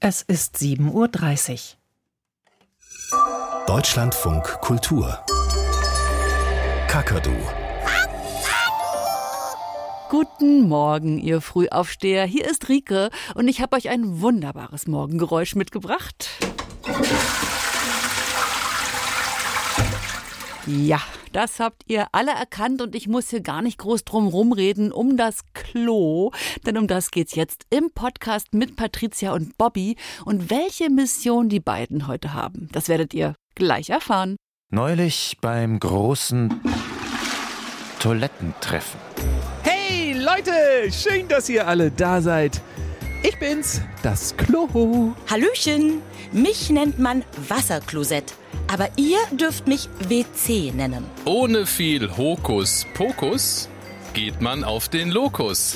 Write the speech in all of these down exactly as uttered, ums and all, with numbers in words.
Es ist sieben Uhr dreißig. Deutschlandfunk Kultur. Kakadu. Guten Morgen, ihr Frühaufsteher. Hier ist Rike und ich habe euch ein wunderbares Morgengeräusch mitgebracht. Ja, das habt ihr alle erkannt und ich muss hier gar nicht groß drum rumreden um das Klo, denn um das geht's jetzt im Podcast mit Patricia und Bobby. Und welche Mission die beiden heute haben, das werdet ihr gleich erfahren. Neulich beim großen Toilettentreffen. Hey Leute, schön, dass ihr alle da seid. Ich bin's, das Klo. Hallöchen, mich nennt man Wasserklosett, aber ihr dürft mich W C nennen. Ohne viel Hokuspokus geht man auf den Lokus.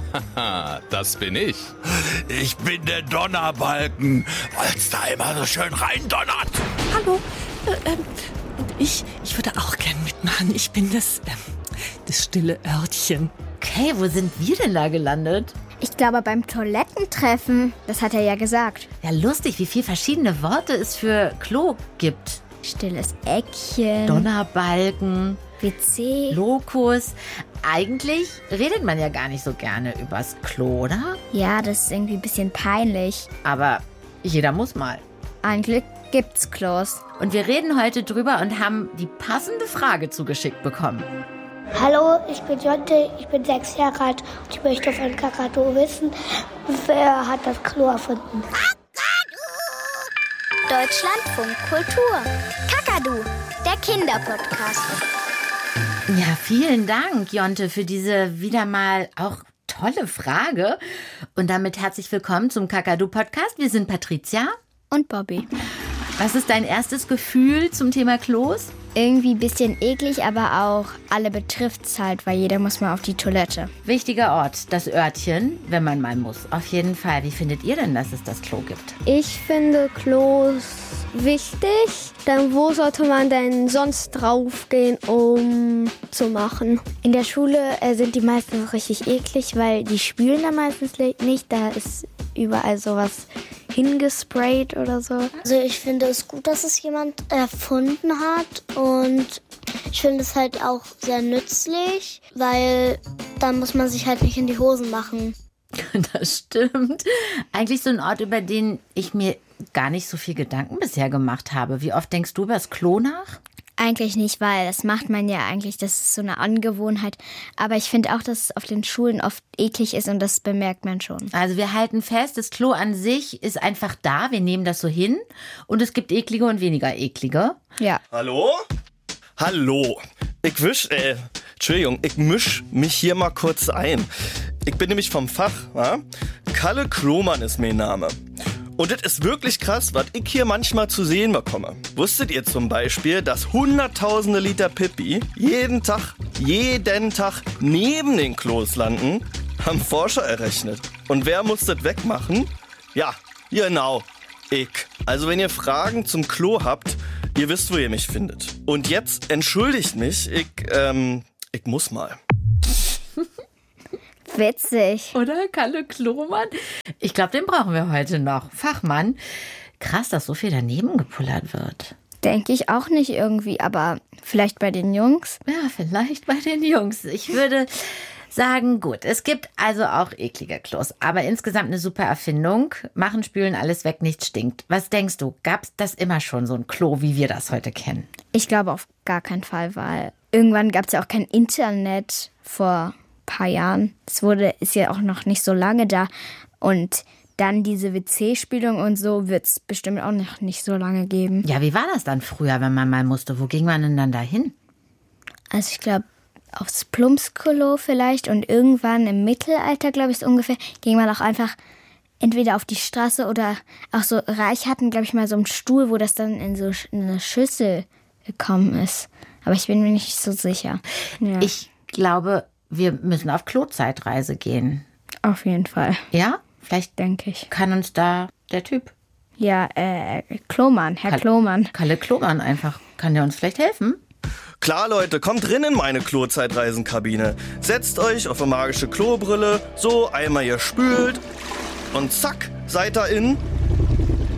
Das bin ich. Ich bin der Donnerbalken, weil's da immer so schön reindonnert. Hallo, äh, ähm, ich, ich würde auch gern mitmachen. Ich bin das, ähm, das stille Örtchen. Okay, wo sind wir denn da gelandet? Ich glaube beim Toilettentreffen. Das hat er ja gesagt. Ja, lustig, wie viele verschiedene Worte es für Klo gibt. Stilles Eckchen. Donnerbalken. W C. Lokus. Eigentlich redet man ja gar nicht so gerne übers Klo, oder? Ja, das ist irgendwie ein bisschen peinlich. Aber jeder muss mal. Ein Glück gibt's Klos. Und wir reden heute drüber und haben die passende Frage zugeschickt bekommen. Hallo, ich bin Jonte, ich bin sechs Jahre alt und ich möchte von Kakadu wissen, wer hat das Klo erfunden? Kakadu! Deutschlandfunk Kultur. Kakadu, der Kinderpodcast. Ja, vielen Dank, Jonte, für diese wieder mal auch tolle Frage. Und damit herzlich willkommen zum Kakadu-Podcast. Wir sind Patricia und Bobby. Was ist dein erstes Gefühl zum Thema Klos? Irgendwie ein bisschen eklig, aber auch alle betrifft's halt, weil jeder muss mal auf die Toilette. Wichtiger Ort, das Örtchen, wenn man mal muss. Auf jeden Fall. Wie findet ihr denn, dass es das Klo gibt? Ich finde Klos wichtig. Dann wo sollte man denn sonst draufgehen, um zu machen? In der Schule äh, sind die meistens richtig eklig, weil die spülen da meistens nicht. Da ist überall sowas hingesprayt oder so. Also ich finde es gut, dass es jemand erfunden hat und ich finde es halt auch sehr nützlich, weil dann muss man sich halt nicht in die Hosen machen. Das stimmt. Eigentlich so ein Ort, über den ich mir gar nicht so viel Gedanken bisher gemacht habe. Wie oft denkst du über das Klo nach? Eigentlich nicht, weil das macht man ja eigentlich, das ist so eine Angewohnheit. Aber ich finde auch, dass es auf den Schulen oft eklig ist und das bemerkt man schon. Also wir halten fest, das Klo an sich ist einfach da, wir nehmen das so hin und es gibt eklige und weniger eklige. Ja. Hallo? Hallo. Ich wisch, äh, Entschuldigung, ich misch mich hier mal kurz ein. Ich bin nämlich vom Fach, wa? Kalle Klomann ist mein Name. Und das ist wirklich krass, was ich hier manchmal zu sehen bekomme. Wusstet ihr zum Beispiel, dass hunderttausende Liter Pipi jeden Tag, jeden Tag neben den Klos landen? Haben Forscher errechnet. Und wer muss das wegmachen? Ja, genau, ich. Also wenn ihr Fragen zum Klo habt, ihr wisst, wo ihr mich findet. Und jetzt entschuldigt mich, ich, ähm, ich muss mal. Witzig. Oder, Kalle Klomann? Ich glaube, den brauchen wir heute noch. Fachmann. Krass, dass so viel daneben gepullert wird. Denke ich auch nicht irgendwie, aber vielleicht bei den Jungs? Ja, vielleicht bei den Jungs. Ich würde sagen, gut, es gibt also auch eklige Klos, aber insgesamt eine super Erfindung. Machen, spülen, alles weg, nichts stinkt. Was denkst du, gab es das immer schon, so ein Klo, wie wir das heute kennen? Ich glaube auf gar keinen Fall, weil irgendwann gab es ja auch kein Internet vor paar Jahren. Es wurde, ist ja auch noch nicht so lange da. Und dann diese W C-Spülung und so wird es bestimmt auch noch nicht so lange geben. Ja, wie war das dann früher, wenn man mal musste? Wo ging man denn dann da hin? Also ich glaube, aufs Plumpsklo vielleicht. Und irgendwann im Mittelalter, glaube ich, so ungefähr, ging man auch einfach entweder auf die Straße oder auch so reich hatten, glaube ich, mal so einen Stuhl, wo das dann in so eine Schüssel gekommen ist. Aber ich bin mir nicht so sicher. Ja. Ich glaube, wir müssen auf Klozeitreise gehen. Auf jeden Fall. Ja? Vielleicht denke ich. Kann uns da der Typ? Ja, äh, Klomann, Herr Kalle, Klomann. Kalle Klomann einfach. Kann der uns vielleicht helfen? Klar, Leute, kommt rein in meine Klozeitreisenkabine. Setzt euch auf eine magische Klobrille, so einmal ihr spült und zack, seid ihr in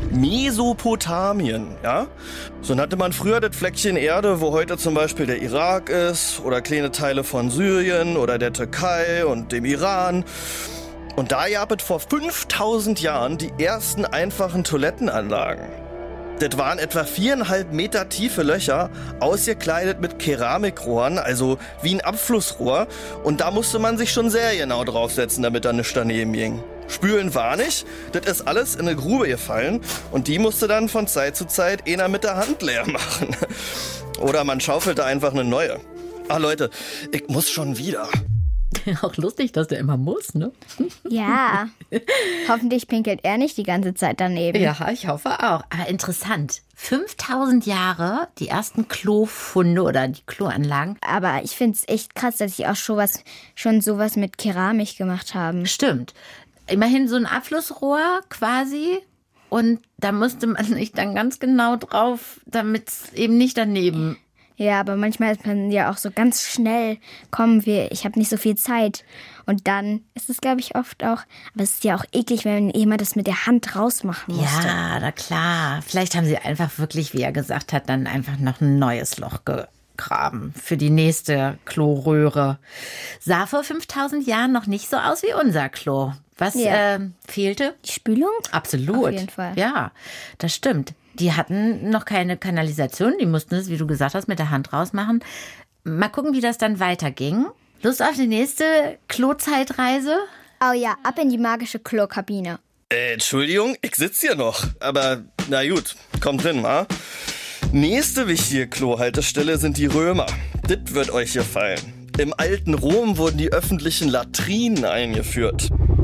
Mesopotamien, ja? So nannte man früher das Fleckchen Erde, wo heute zum Beispiel der Irak ist oder kleine Teile von Syrien oder der Türkei und dem Iran. Und da gab es vor fünftausend Jahren die ersten einfachen Toilettenanlagen. Das waren etwa viereinhalb Meter tiefe Löcher, ausgekleidet mit Keramikrohren, also wie ein Abflussrohr. Und da musste man sich schon sehr genau draufsetzen, damit da nichts daneben ging. Spülen war nicht, das ist alles in eine Grube gefallen und die musste dann von Zeit zu Zeit einer mit der Hand leer machen. Oder man schaufelte einfach eine neue. Ah Leute, ich muss schon wieder. Auch lustig, dass der immer muss, ne? Ja, hoffentlich pinkelt er nicht die ganze Zeit daneben. Ja, ich hoffe auch. Aber interessant, fünftausend Jahre, die ersten Klofunde oder die Kloanlagen. Aber ich finde es echt krass, dass sie auch schon, was, schon sowas mit Keramik gemacht haben. Stimmt. Immerhin so ein Abflussrohr quasi. Und da musste man sich dann ganz genau drauf, damit es eben nicht daneben... Ja, aber manchmal ist man ja auch so ganz schnell, kommen wir, ich habe nicht so viel Zeit. Und dann ist es, glaube ich, oft auch, aber es ist ja auch eklig, wenn jemand das mit der Hand rausmachen musste. Ja, na klar. Vielleicht haben sie einfach wirklich, wie er gesagt hat, dann einfach noch ein neues Loch gegraben für die nächste Kloröhre. Sah vor fünftausend Jahren noch nicht so aus wie unser Klo. Was Ja. äh, fehlte? Die Spülung? Absolut. Auf jeden Fall. Ja, das stimmt. Die hatten noch keine Kanalisation, die mussten es, wie du gesagt hast, mit der Hand rausmachen. Mal gucken, wie das dann weiterging. Lust auf die nächste Klozeitreise? Oh ja, ab in die magische Klokabine. Äh, Entschuldigung, ich sitze hier noch. Aber na gut, kommt drin, wa? Nächste wichtige Klohaltestelle sind die Römer. Das wird euch gefallen. Im alten Rom wurden die öffentlichen Latrinen eingeführt.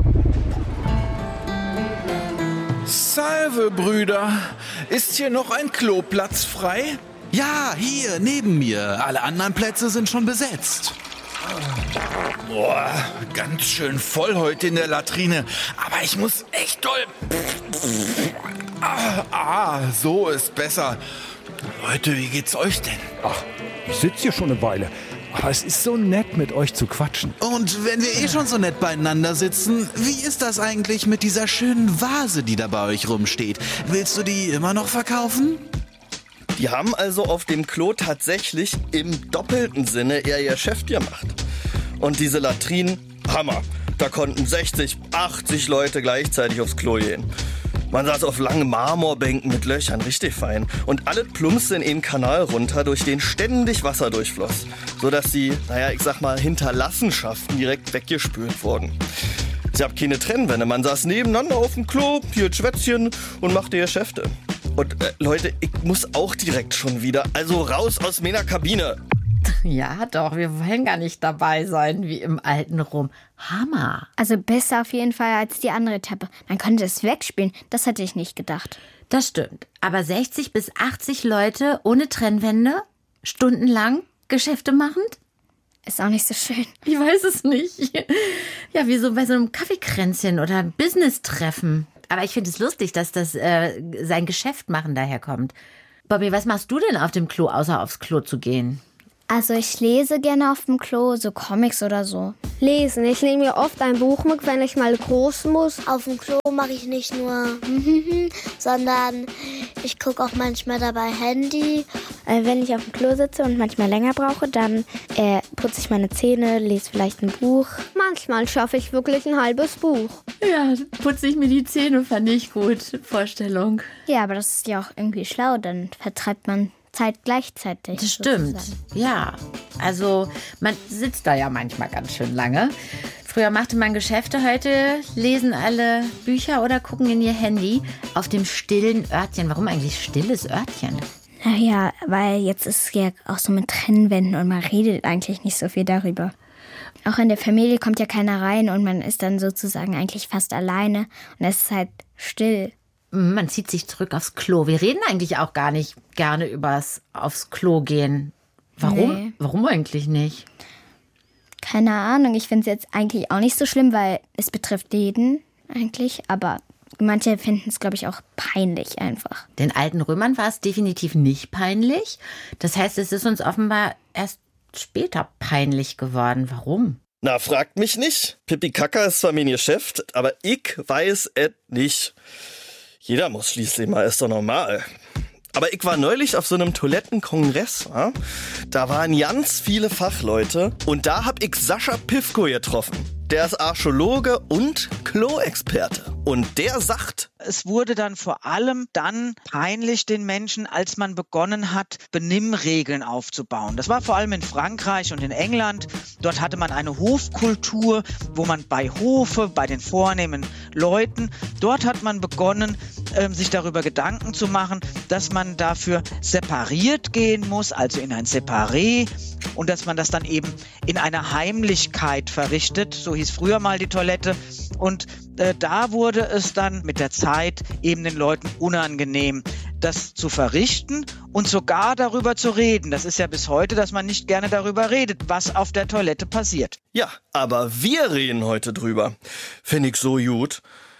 Salve, Brüder. Ist hier noch ein Kloplatz frei? Ja, hier, neben mir. Alle anderen Plätze sind schon besetzt. Boah, ganz schön voll heute in der Latrine. Aber ich muss echt doll... Ah, ah, so ist besser. Leute, wie geht's euch denn? Ach, ich sitze hier schon eine Weile. Aber es ist so nett, mit euch zu quatschen. Und wenn wir eh schon so nett beieinander sitzen, wie ist das eigentlich mit dieser schönen Vase, die da bei euch rumsteht? Willst du die immer noch verkaufen? Die haben also auf dem Klo tatsächlich im doppelten Sinne ihr Geschäft gemacht. Und diese Latrinen, Hammer. Da konnten sechzig, achtzig Leute gleichzeitig aufs Klo gehen. Man saß auf langen Marmorbänken mit Löchern, richtig fein. Und alles plumpste in einen Kanal runter, durch den ständig Wasser durchfloss. Sodass die, naja, ich sag mal, Hinterlassenschaften direkt weggespült wurden. Es gab keine Trennwände, man saß nebeneinander auf dem Klo, hielt Schwätzchen und machte Geschäfte. Und äh, Leute, ich muss auch direkt schon wieder, also raus aus meiner Kabine. Ja, doch, wir wollen gar nicht dabei sein, wie im alten Rom. Hammer. Also besser auf jeden Fall als die andere Etappe. Man könnte es wegspielen, das hätte ich nicht gedacht. Das stimmt. Aber sechzig bis achtzig Leute ohne Trennwände, stundenlang Geschäfte machend? Ist auch nicht so schön. Ich weiß es nicht. Ja, wie so bei so einem Kaffeekränzchen oder Business-Treffen. Aber ich finde es lustig, dass das äh, sein Geschäft machen daherkommt. Bobby, was machst du denn auf dem Klo, außer aufs Klo zu gehen? Also ich lese gerne auf dem Klo, so Comics oder so. Lesen. Ich nehme mir oft ein Buch mit, wenn ich mal groß muss. Auf dem Klo mache ich nicht nur sondern ich gucke auch manchmal dabei Handy. Äh, wenn ich auf dem Klo sitze und manchmal länger brauche, dann äh, putze ich meine Zähne, lese vielleicht ein Buch. Manchmal schaffe ich wirklich ein halbes Buch. Ja, putze ich mir die Zähne, fand ich gut. Vorstellung. Ja, aber das ist ja auch irgendwie schlau, dann vertreibt man Zeit gleichzeitig. Das stimmt, sozusagen. ja. Also man sitzt da ja manchmal ganz schön lange. Früher machte man Geschäfte, heute lesen alle Bücher oder gucken in ihr Handy auf dem stillen Örtchen. Warum eigentlich stilles Örtchen? Naja, weil jetzt ist es ja auch so mit Trennwänden und man redet eigentlich nicht so viel darüber. Auch in der Familie kommt ja keiner rein und man ist dann sozusagen eigentlich fast alleine und es ist halt still. Man zieht sich zurück aufs Klo. Wir reden eigentlich auch gar nicht gerne übers aufs Klo gehen. Warum? Nee. Warum eigentlich nicht? Keine Ahnung, ich finde es jetzt eigentlich auch nicht so schlimm, weil es betrifft jeden eigentlich, aber manche finden es, glaube ich, auch peinlich einfach. Den alten Römern war es definitiv nicht peinlich. Das heißt, es ist uns offenbar erst später peinlich geworden. Warum? Na, fragt mich nicht. Pipi Kaka ist zwar mein Geschäft, aber ich weiß es nicht. Jeder muss schließlich mal, ist doch normal. Aber ich war neulich auf so einem Toilettenkongress, ja? Da waren ganz viele Fachleute und da hab ich Sascha Pivko getroffen. Der ist Archäologe und Klo-Experte. Und der sagt, es wurde dann vor allem dann peinlich den Menschen, als man begonnen hat, Benimmregeln aufzubauen. Das war vor allem in Frankreich und in England. Dort hatte man eine Hofkultur, wo man bei Hofe, bei den vornehmen Leuten, dort hat man begonnen, äh, sich darüber Gedanken zu machen, dass man dafür separiert gehen muss, also in ein Separé, und dass man das dann eben in einer Heimlichkeit verrichtet. So hieß früher mal die Toilette. Und äh, da wurde es dann mit der Zeit eben den Leuten unangenehm, das zu verrichten und sogar darüber zu reden. Das ist ja bis heute, dass man nicht gerne darüber redet, was auf der Toilette passiert. Ja, aber wir reden heute drüber. Finde ich so gut.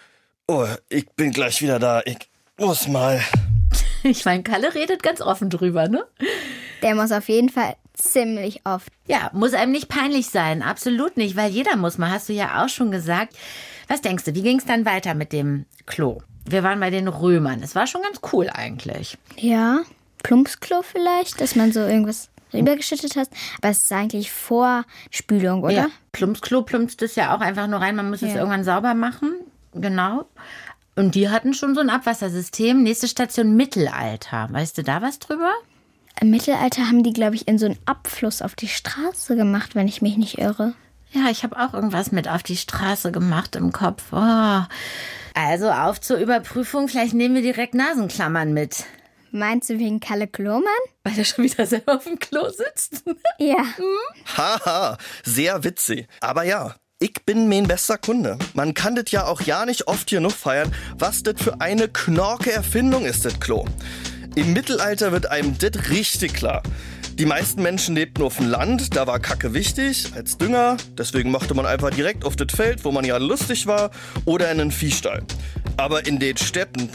Oh, ich bin gleich wieder da. Ich muss mal. Ich meine, Kalle redet ganz offen drüber, ne? Der muss auf jeden Fall ziemlich oft. Ja, muss einem nicht peinlich sein. Absolut nicht, weil jeder muss mal, hast du ja auch schon gesagt. Was denkst du, wie ging es dann weiter mit dem Klo? Wir waren bei den Römern. Es war schon ganz cool eigentlich. Ja, Plumpsklo vielleicht, dass man so irgendwas rübergeschüttet hat. Aber es ist eigentlich vor Spülung, oder? Ja, Plumpsklo plumpst es ja auch einfach nur rein. Man muss ja. es irgendwann sauber machen. Genau. Und die hatten schon so ein Abwassersystem. Nächste Station Mittelalter. Weißt du da was drüber? Im Mittelalter haben die, glaube ich, in so einen Abfluss auf die Straße gemacht, wenn ich mich nicht irre. Ja, ich habe auch irgendwas mit auf die Straße gemacht im Kopf. Oh. Also auf zur Überprüfung. Vielleicht nehmen wir direkt Nasenklammern mit. Meinst du wegen Kalle Klomann? Weil er schon wieder selber auf dem Klo sitzt? Ja. Hm? Haha, sehr witzig. Aber ja, ich bin mein bester Kunde. Man kann das ja auch ja nicht oft genug feiern, was das für eine knorke Erfindung ist, das Klo. Im Mittelalter wird einem das richtig klar. Die meisten Menschen lebten auf dem Land, da war Kacke wichtig, als Dünger. Deswegen machte man einfach direkt auf das Feld, wo man ja lustig war, oder in einen Viehstall. Aber in den Städten,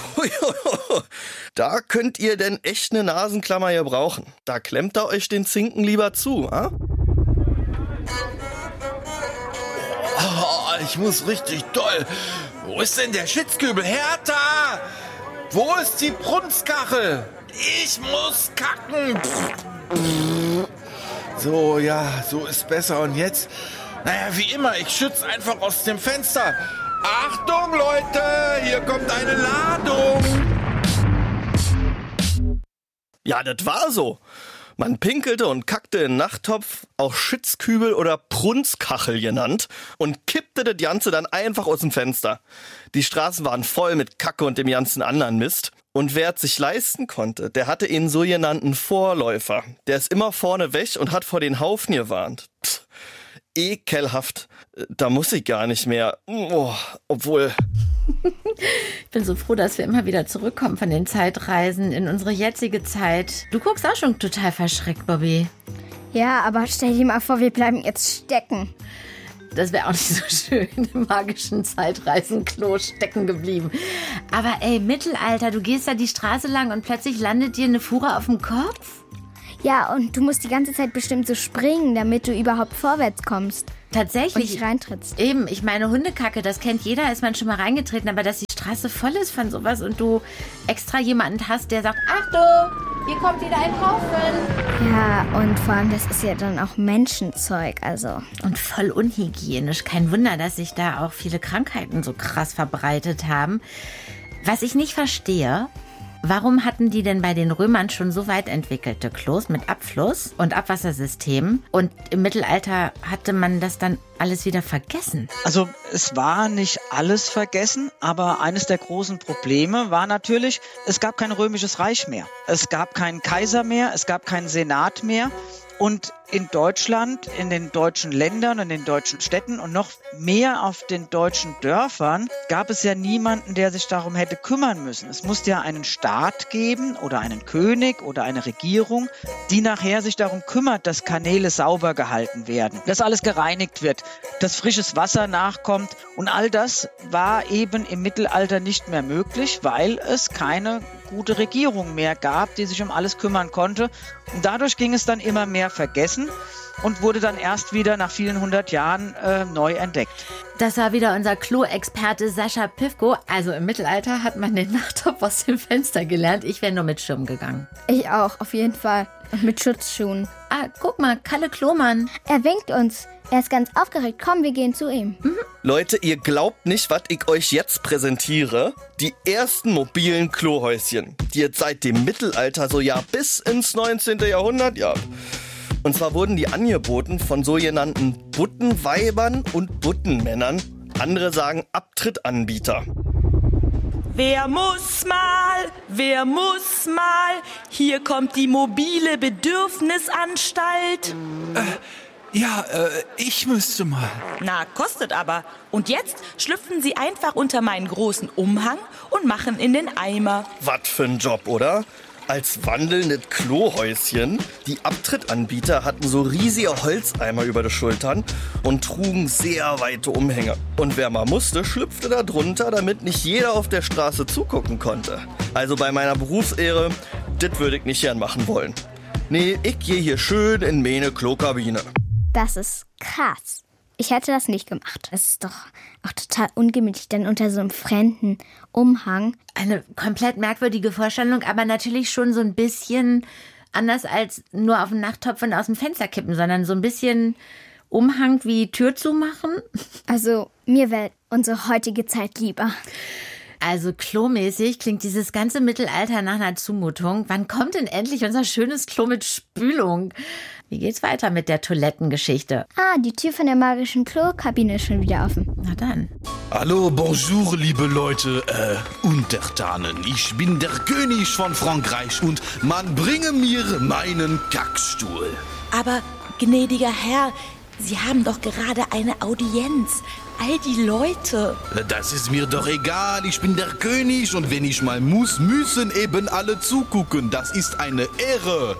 da könnt ihr denn echt eine Nasenklammer gebrauchen. Da klemmt ihr euch den Zinken lieber zu, ha? Oh, ich muss richtig doll. Wo ist denn der Schwitzkübel? Hertha! Wo ist die Brunskachel? Ich muss kacken. So, ja, so ist besser. Und jetzt? Naja, wie immer, ich schütze einfach aus dem Fenster. Achtung, Leute, hier kommt eine Ladung. Ja, das war so. Man pinkelte und kackte in Nachttopf, auch Schwitzkübel oder Brunskachel genannt, und kippte das Ganze dann einfach aus dem Fenster. Die Straßen waren voll mit Kacke und dem ganzen anderen Mist. Und wer es sich leisten konnte, der hatte einen sogenannten Vorläufer. Der ist immer vorne weg und hat vor den Haufen gewarnt. Pff, ekelhaft. Da muss ich gar nicht mehr. Oh, obwohl... Ich bin so froh, dass wir immer wieder zurückkommen von den Zeitreisen in unsere jetzige Zeit. Du guckst auch schon total verschreckt, Bobby. Ja, aber stell dir mal vor, wir bleiben jetzt stecken. Das wäre auch nicht so schön, im magischen Zeitreisenklo stecken geblieben. Aber ey, Mittelalter, du gehst da die Straße lang und plötzlich landet dir eine Fuhre auf dem Kopf? Ja, und du musst die ganze Zeit bestimmt so springen, damit du überhaupt vorwärts kommst. Tatsächlich. Und nicht reintrittst. Eben, ich meine, Hundekacke, das kennt jeder, ist man schon mal reingetreten, aber dass die Straße voll ist von sowas und du extra jemanden hast, der sagt, Achtung, hier kommt wieder ein Haufen. Ja, und vor allem, das ist ja dann auch Menschenzeug, also. Und voll unhygienisch. Kein Wunder, dass sich da auch viele Krankheiten so krass verbreitet haben. Was ich nicht verstehe, warum hatten die denn bei den Römern schon so weit entwickelte Klos mit Abfluss und Abwassersystem und im Mittelalter hatte man das dann alles wieder vergessen? Also es war nicht alles vergessen, aber eines der großen Probleme war natürlich, es gab kein römisches Reich mehr. Es gab keinen Kaiser mehr, es gab keinen Senat mehr. Und in Deutschland, in den deutschen Ländern, in den deutschen Städten und noch mehr auf den deutschen Dörfern gab es ja niemanden, der sich darum hätte kümmern müssen. Es musste ja einen Staat geben oder einen König oder eine Regierung, die nachher sich darum kümmert, dass Kanäle sauber gehalten werden, dass alles gereinigt wird, dass frisches Wasser nachkommt. Und all das war eben im Mittelalter nicht mehr möglich, weil es keine gute Regierung mehr gab, die sich um alles kümmern konnte. Und dadurch ging es dann immer mehr vergessen und wurde dann erst wieder nach vielen hundert Jahren äh, neu entdeckt. Das war wieder unser Klo-Experte Sascha Pivko. Also im Mittelalter hat man den Nachttopf aus dem Fenster gelernt. Ich wäre nur mit Schirm gegangen. Ich auch, auf jeden Fall. Und mit Schutzschuhen. Ah, guck mal, Kalle Klomann. Er winkt uns. Er ist ganz aufgeregt. Komm, wir gehen zu ihm. Mhm. Leute, ihr glaubt nicht, was ich euch jetzt präsentiere. Die ersten mobilen Klohäuschen, die es seit dem Mittelalter so ja bis ins neunzehnten Jahrhundert gab. Und zwar wurden die angeboten von sogenannten Buttenweibern und Buttenmännern. Andere sagen Abtrittanbieter. Wer muss mal, wer muss mal, hier kommt die mobile Bedürfnisanstalt. Äh, ja, äh, ich müsste mal. Na, kostet aber. Und jetzt schlüpfen Sie einfach unter meinen großen Umhang und machen in den Eimer. Was für ein Job, oder? Als wandelndes Klohäuschen. Die Abtrittanbieter hatten so riesige Holzeimer über die Schultern und trugen sehr weite Umhänge. Und wer mal musste, schlüpfte da drunter, damit nicht jeder auf der Straße zugucken konnte. Also bei meiner Berufsehre, das würde ich nicht gern machen wollen. Nee, ich gehe hier schön in meine Klokabine. Das ist krass. Ich hätte das nicht gemacht. Es ist doch auch total ungemütlich, dann unter so einem fremden Umhang. Eine komplett merkwürdige Vorstellung, aber natürlich schon so ein bisschen anders als nur auf den Nachttopf und aus dem Fenster kippen, sondern so ein bisschen Umhang wie Tür zumachen. Also mir wäre unsere heutige Zeit lieber. Also klomäßig klingt dieses ganze Mittelalter nach einer Zumutung. Wann kommt denn endlich unser schönes Klo mit Spülung? Wie geht's weiter mit der Toilettengeschichte? Ah, die Tür von der magischen Klokabine ist schon wieder offen. Na dann. Hallo, bonjour, liebe Leute, äh, Untertanen. Ich bin der König von Frankreich und man bringe mir meinen Kackstuhl. Aber, gnädiger Herr, Sie haben doch gerade eine Audienz. All die Leute. Das ist mir doch egal, ich bin der König und wenn ich mal muss, müssen eben alle zugucken. Das ist eine Ehre.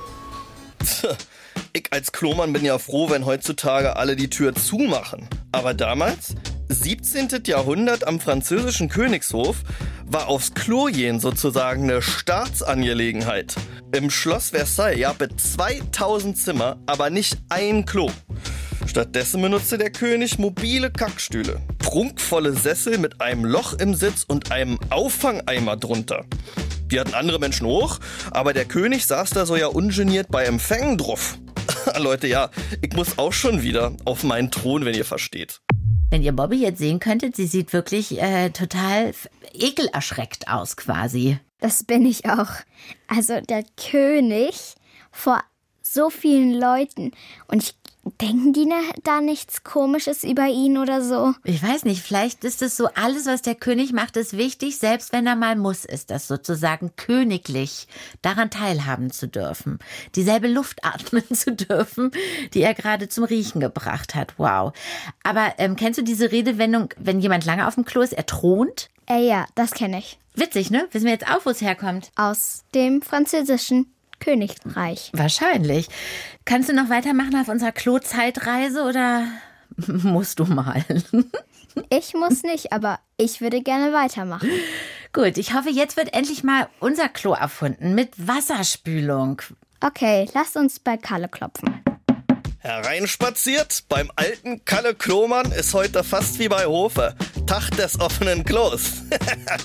Ich als Klomann bin ja froh, wenn heutzutage alle die Tür zumachen. Aber damals, siebzehnten Jahrhundert am französischen Königshof, war aufs Klo gehen sozusagen eine Staatsangelegenheit. Im Schloss Versailles gab es zweitausend Zimmer, aber nicht ein Klo. Stattdessen benutzte der König mobile Kackstühle. Prunkvolle Sessel mit einem Loch im Sitz und einem Auffangeimer drunter. Die hatten andere Menschen hoch, aber der König saß da so ja ungeniert bei Empfängen drauf. Leute, ja, ich muss auch schon wieder auf meinen Thron, wenn ihr versteht. Wenn ihr Bobby jetzt sehen könntet, sie sieht wirklich äh, total ekelerschreckt aus quasi. Das bin ich auch. Also der König vor so vielen Leuten. Und ich denken die da nichts Komisches über ihn oder so? Ich weiß nicht, vielleicht ist es so, alles, was der König macht, ist wichtig, selbst wenn er mal muss, ist das sozusagen königlich, daran teilhaben zu dürfen, dieselbe Luft atmen zu dürfen, die er gerade zum Riechen gebracht hat. Wow. Aber ähm, kennst du diese Redewendung, wenn jemand lange auf dem Klo ist, er thront? Äh, ja, das kenne ich. Witzig, ne? Wissen wir jetzt auch, wo es herkommt? Aus dem Französischen Königreich. Wahrscheinlich. Kannst du noch weitermachen auf unserer Klo-Zeitreise oder musst du mal? Ich muss nicht, aber ich würde gerne weitermachen. Gut, ich hoffe, jetzt wird endlich mal unser Klo erfunden mit Wasserspülung. Okay, lasst uns bei Kalle klopfen. Hereinspaziert, beim alten Kalle Klomann ist heute fast wie bei Hofe. Tag des offenen Klos.